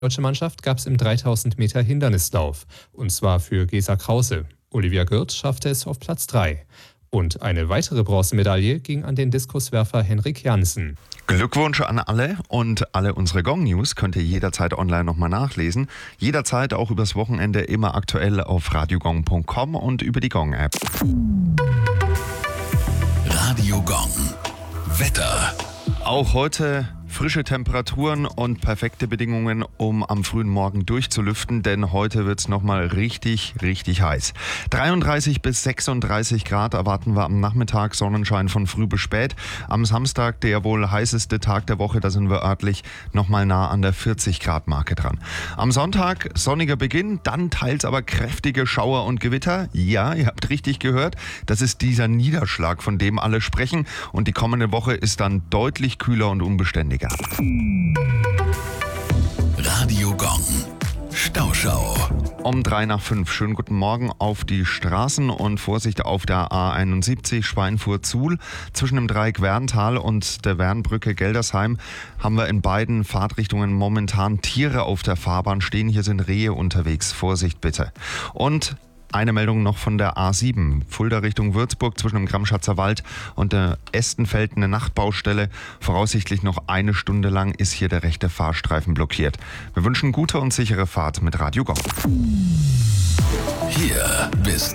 Deutsche Mannschaft gab es im 3000 Meter Hindernislauf, und zwar für Gesa Krause. Olivia Gürt schaffte es auf Platz 3. Und eine weitere Bronzemedaille ging an den Diskuswerfer Henrik Jansen. Glückwunsch an alle, und alle unsere Gong-News könnt ihr jederzeit online nochmal nachlesen. Jederzeit auch übers Wochenende immer aktuell auf radiogong.com und über die Gong-App. Radio Gong. Wetter. Auch heute frische Temperaturen und perfekte Bedingungen, um am frühen Morgen durchzulüften, denn heute wird es nochmal richtig, richtig heiß. 33 bis 36 Grad erwarten wir am Nachmittag, Sonnenschein von früh bis spät. Am Samstag, der wohl heißeste Tag der Woche, da sind wir örtlich nochmal nah an der 40 Grad Marke dran. Am Sonntag sonniger Beginn, dann teils aber kräftige Schauer und Gewitter. Ja, ihr habt richtig gehört, das ist dieser Niederschlag, von dem alle sprechen, und die kommende Woche ist dann deutlich kühler und unbeständiger. Radio Gong. Stauschau. Um 3:05. Schönen guten Morgen auf die Straßen und Vorsicht auf der A71 Schweinfurt-Suhl. Zwischen dem Dreieck Werntal und der Wernbrücke Geldersheim haben wir in beiden Fahrtrichtungen momentan Tiere auf der Fahrbahn stehen. Hier sind Rehe unterwegs. Vorsicht bitte. Und eine Meldung noch von der A7, Fulda Richtung Würzburg, zwischen dem Gramschatzer Wald und der Estenfeld, eine Nachtbaustelle. Voraussichtlich noch eine Stunde lang ist hier der rechte Fahrstreifen blockiert. Wir wünschen gute und sichere Fahrt mit Radio Gong. Hier bis